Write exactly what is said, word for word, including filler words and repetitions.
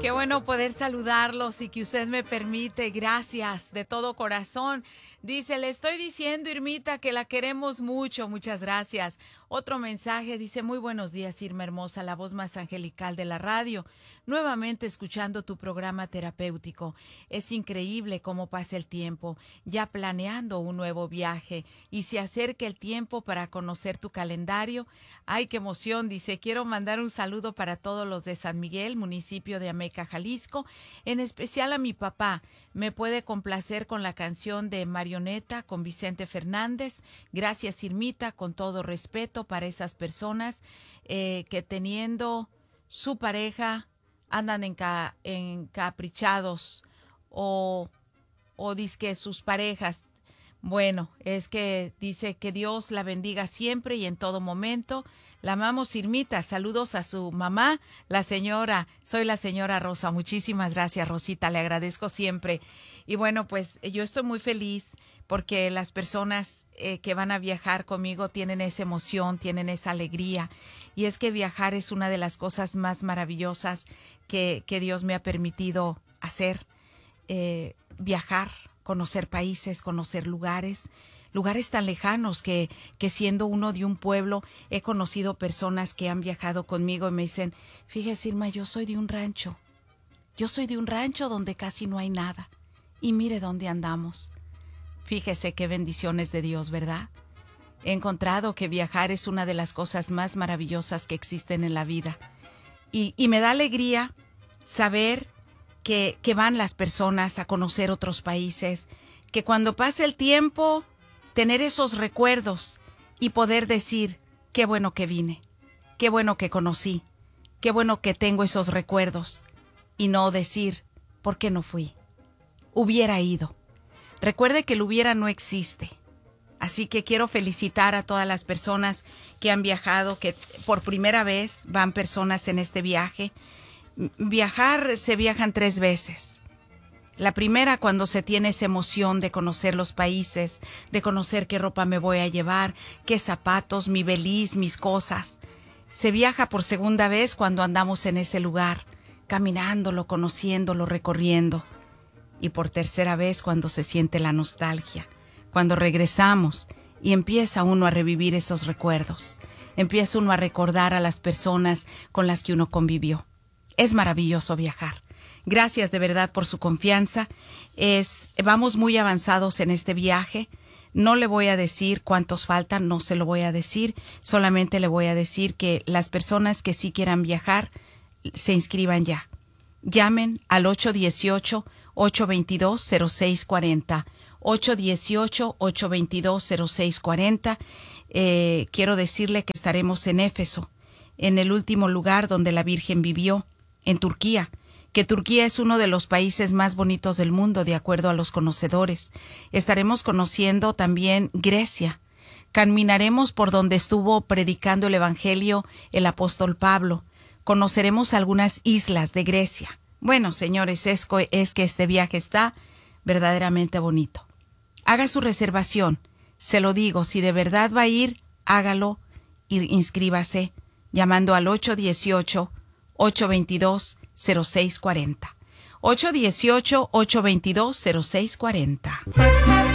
Qué bueno poder saludarlos y que usted me permite. Gracias de todo corazón. Dice, le estoy diciendo, Irmita, que la queremos mucho. Muchas gracias. Otro mensaje dice, muy buenos días, Irma hermosa, la voz más angelical de la radio. Nuevamente escuchando tu programa terapéutico. Es increíble cómo pasa el tiempo, ya planeando un nuevo viaje y se acerca el tiempo para conocer tu calendario. Ay, qué emoción. Dice, quiero mandar un saludo para todos los de San Miguel, municipio de Ameca, Jalisco, en especial a mi papá. Me puede complacer con la canción de Marioneta con Vicente Fernández. Gracias, Irmita, con todo respeto para esas personas eh, que teniendo su pareja andan enca, encaprichados o, o dizque sus parejas. Bueno, es que dice que Dios la bendiga siempre y en todo momento. La amamos, Irmita. Saludos a su mamá, la señora. Soy la señora Rosa. Muchísimas gracias, Rosita. Le agradezco siempre. Y bueno, pues yo estoy muy feliz porque las personas eh, que van a viajar conmigo tienen esa emoción, tienen esa alegría. Y es que viajar es una de las cosas más maravillosas que, que Dios me ha permitido hacer. Eh, viajar. Conocer países, conocer lugares, lugares tan lejanos que, que siendo uno de un pueblo, he conocido personas que han viajado conmigo y me dicen, fíjese, Irma, yo soy de un rancho, yo soy de un rancho donde casi no hay nada y mire dónde andamos. Fíjese qué bendiciones de Dios, ¿verdad? He encontrado que viajar es una de las cosas más maravillosas que existen en la vida y, y me da alegría saber Que, que van las personas a conocer otros países, que cuando pase el tiempo, tener esos recuerdos y poder decir, qué bueno que vine, qué bueno que conocí, qué bueno que tengo esos recuerdos, y no decir, ¿por qué no fui? Hubiera ido. Recuerde que el hubiera no existe. Así que quiero felicitar a todas las personas que han viajado, que por primera vez van personas en este viaje. Viajar se viajan tres veces. La primera cuando se tiene esa emoción de conocer los países, de conocer qué ropa me voy a llevar, qué zapatos, mi beliz, mis cosas. Se viaja por segunda vez cuando andamos en ese lugar, caminándolo, conociéndolo, recorriendo. Y por tercera vez cuando se siente la nostalgia, cuando regresamos y empieza uno a revivir esos recuerdos, empieza uno a recordar a las personas con las que uno convivió. Es maravilloso viajar. Gracias de verdad por su confianza. Es, vamos muy avanzados en este viaje. No le voy a decir cuántos faltan, no se lo voy a decir. Solamente le voy a decir que las personas que sí quieran viajar se inscriban ya. Llamen al ocho uno ocho, ocho dos dos, cero seis cuatro cero. ocho uno ocho, ocho dos dos, cero seis cuatro cero. Eh, quiero decirle que estaremos en Éfeso, en el último lugar donde la Virgen vivió, en Turquía, que Turquía es uno de los países más bonitos del mundo, de acuerdo a los conocedores. Estaremos conociendo también Grecia. Caminaremos por donde estuvo predicando el Evangelio el apóstol Pablo. Conoceremos algunas islas de Grecia. Bueno, señores, es, es que este viaje está verdaderamente bonito. Haga su reservación. Se lo digo, si de verdad va a ir, hágalo y inscríbase llamando al ocho uno ocho, ocho dos dos, cero seis cuatro cero. ocho uno ocho, ocho dos dos, cero seis cuatro cero.